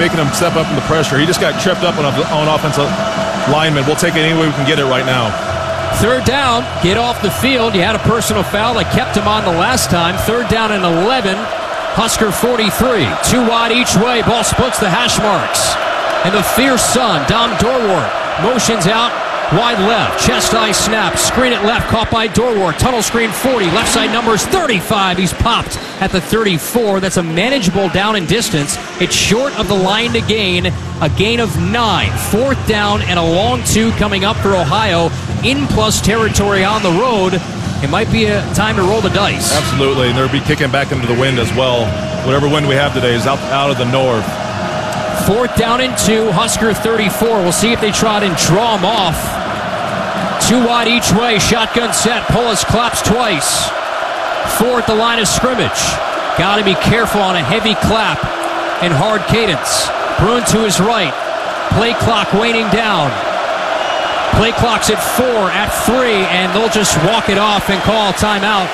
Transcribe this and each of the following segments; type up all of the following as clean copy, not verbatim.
making him step up in the pressure. He just got tripped up on offensive lineman. We'll take it any way we can get it right now. Third down, get off the field. You had a personal foul that kept him on the last time. Third down and 11. Husker 43. 2 wide each way. Ball splits the hash marks. And the fierce son, Dom Dorwart, motions out. Wide left, chest eye snap, screen it left, caught by Dorwart, tunnel screen 40, left side numbers 35, he's popped at the 34, that's a manageable down and distance, it's short of the line to gain, a gain of 9, 4th down and a long 2 coming up for Ohio, in plus territory on the road, it might be a time to roll the dice. Absolutely, and they'll be kicking back into the wind as well, whatever wind we have today is out of the north. 4th down and 2, Husker 34. We'll see if they try and draw him off. 2 wide each way, shotgun set. Polis claps twice. 4 at the line of scrimmage. Got to be careful on a heavy clap and hard cadence. Bruin to his right. Play clock waning down. Play clock's at 4, at 3, and they'll just walk it off and call timeout.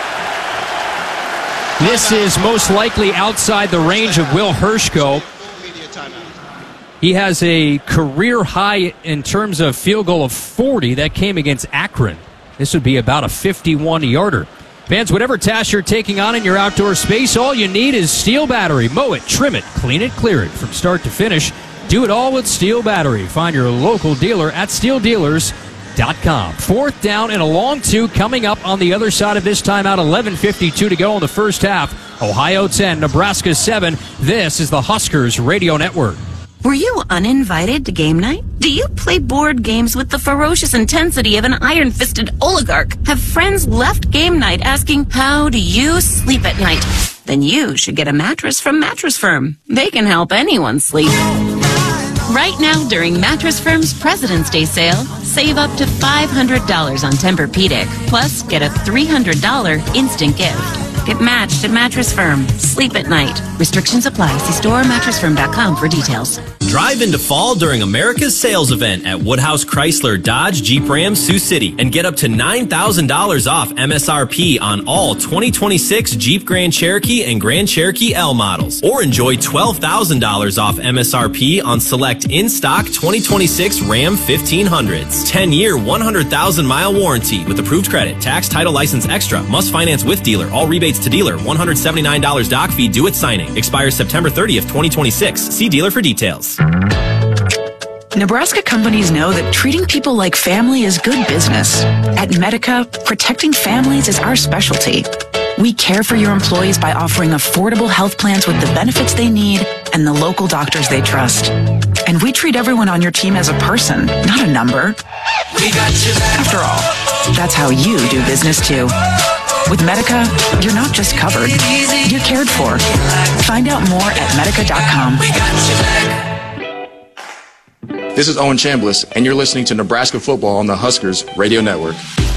This is most likely outside the range of Will Hershko. He has a career high in terms of field goal of 40. That came against Akron. This would be about a 51-yarder. Fans, whatever task you're taking on in your outdoor space, all you need is Steel Battery. Mow it, trim it, clean it, clear it from start to finish. Do it all with Steel Battery. Find your local dealer at steeldealers.com. 4th down and a long 2 coming up on the other side of this timeout. 11:52 to go in the first half. Ohio 10, Nebraska 7. This is the Huskers Radio Network. Were you uninvited to game night? Do you play board games with the ferocious intensity of an iron-fisted oligarch? Have friends left game night asking, how do you sleep at night? Then you should get a mattress from Mattress Firm. They can help anyone sleep. Right now, during Mattress Firm's President's Day sale, save up to $500 on Tempur-Pedic, plus get a $300 instant gift. Get matched at Mattress Firm. Sleep at night. Restrictions apply. See store or mattressfirm.com for details. Drive into fall during America's sales event at Woodhouse Chrysler Dodge Jeep Ram Sioux City and get up to $9,000 off MSRP on all 2026 Jeep Grand Cherokee and Grand Cherokee L models. Or enjoy $12,000 off MSRP on select in-stock 2026 Ram 1500s. 10-year, 100,000-mile warranty with approved credit. Tax, title, license extra. Must finance with dealer. All rebates to dealer. $179 doc fee due at signing. Expires September 30th, 2026. See dealer for details. Nebraska companies know that treating people like family is good business. At Medica, protecting families is our specialty. We care for your employees by offering affordable health plans with the benefits they need and the local doctors they trust. And we treat everyone on your team as a person, not a number. After all, that's how you do business too. With Medica, you're not just covered, you're cared for. Find out more at medica.com. This is Owen Chambliss, and you're listening to Nebraska Football on the Huskers Radio Network.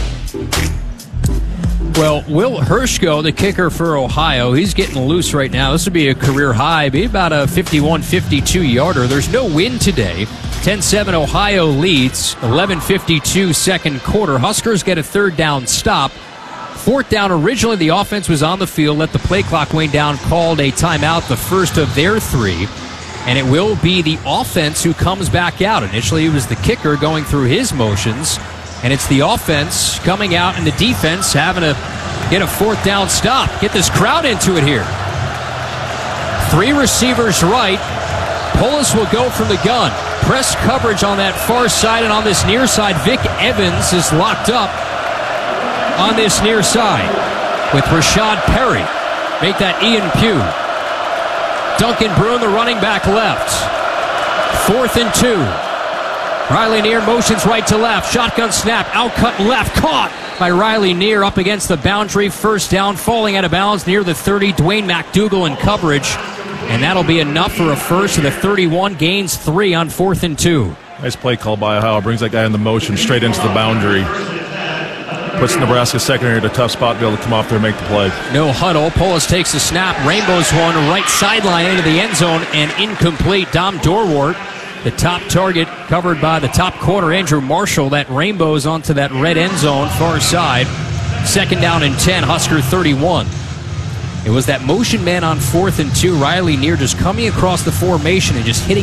Well, Will Hershko, the kicker for Ohio, he's getting loose right now. This would be a career high, be about a 51, 52-yarder. There's no wind today. 10-7 Ohio leads. 11:52 second quarter. Huskers get a 3rd down stop. 4th down, originally the offense was on the field, let the play clock wane down, called a timeout, the first of their 3. And it will be the offense who comes back out. Initially, it was the kicker going through his motions. And it's the offense coming out and the defense having to get a 4th down stop. Get this crowd into it here. 3 receivers right. Polis will go from the gun. Press coverage on that far side, and on this near side, Vic Evans is locked up on this near side with Rashad Perry. Make that Ian Pugh. Duncan Bruin, the running back, left. 4th and 2. Riley Neer motions right to left. Shotgun snap, outcut left. Caught by Riley Neer up against the boundary. 1st down, falling out of bounds near the 30. Dwayne McDougal in coverage. And that'll be enough for a first. And the 31 gains 3 on 4th and 2. Nice play call by Ohio. Brings that guy in the motion straight into the boundary. Puts Nebraska secondary at a tough spot to be able to come off there and make the play. No huddle. Polis takes the snap. Rainbows one right sideline into the end zone and incomplete. Dom Dorwart, the top target, covered by the top corner, Andrew Marshall. That rainbows onto that red end zone, far side. 2nd down and 10, Husker 31. It was that motion man on 4th and 2. Riley Neer just coming across the formation and just hitting